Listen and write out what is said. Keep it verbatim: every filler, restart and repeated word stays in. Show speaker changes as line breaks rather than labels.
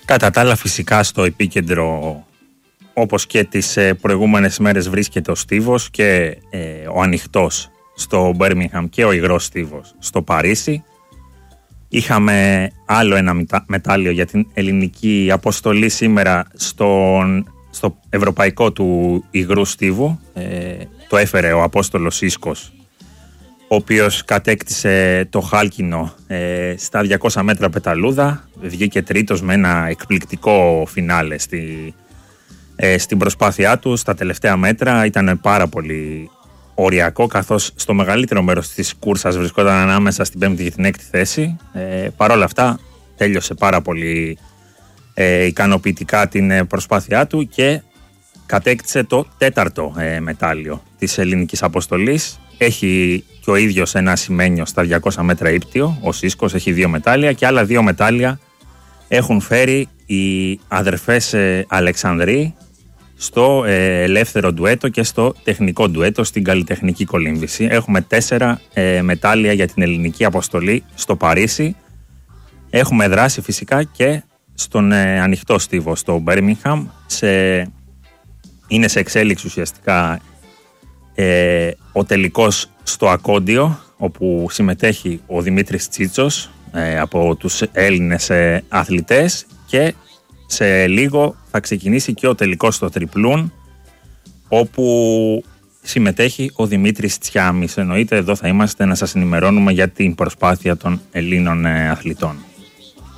Κατά τα άλλα, φυσικά στο επίκεντρο, όπως και τις προηγούμενες μέρες, βρίσκεται ο στίβος και ε, ο ανοιχτός στο Μπέρμιγχαμ και ο υγρός στίβος στο Παρίσι. Είχαμε άλλο ένα μετάλλιο για την ελληνική αποστολή σήμερα στον, στο ευρωπαϊκό του υγρού στίβου. Ε, το έφερε ο Απόστολος Ίσκος, ο οποίος κατέκτησε το χάλκινο ε, στα διακόσια μέτρα πεταλούδα. Βγήκε τρίτος με ένα εκπληκτικό φινάλε στη, ε, στην προσπάθειά του. Στα τελευταία μέτρα ήταν πάρα πολύ οριακό, καθώς στο μεγαλύτερο μέρος της κούρσας βρισκόταν ανάμεσα στην πέμπτη και την έκτη θέση. Ε, Παρ' όλα αυτά τέλειωσε πάρα πολύ ε, ικανοποιητικά την προσπάθειά του και κατέκτησε το τέταρτο ε, μετάλλιο της ελληνικής αποστολής. Έχει και ο ίδιος ένα ασημένιο στα διακόσια μέτρα ύπτιο, ο Σίσκος έχει δύο μετάλλια, και άλλα δύο μετάλλια έχουν φέρει οι αδερφές ε, Αλεξανδροί στο ε, ελεύθερο ντουέτο και στο τεχνικό ντουέτο στην καλλιτεχνική κολύμβηση. Έχουμε τέσσερα ε, μετάλλια για την ελληνική αποστολή στο Παρίσι. Έχουμε δράσει φυσικά και στον ε, ανοιχτό στίβο στο Μπέρμιγχαμ. Σε... Είναι σε εξέλιξη ουσιαστικά ε, ο τελικός στο Ακόντιο, όπου συμμετέχει ο Δημήτρης Τσίτσος ε, από τους Έλληνες ε, αθλητές, και σε λίγο θα ξεκινήσει και ο τελικός στο Τριπλούν, όπου συμμετέχει ο Δημήτρης Τσιάμης. Εννοείται εδώ θα είμαστε να σας ενημερώνουμε για την προσπάθεια των Ελλήνων ε, αθλητών.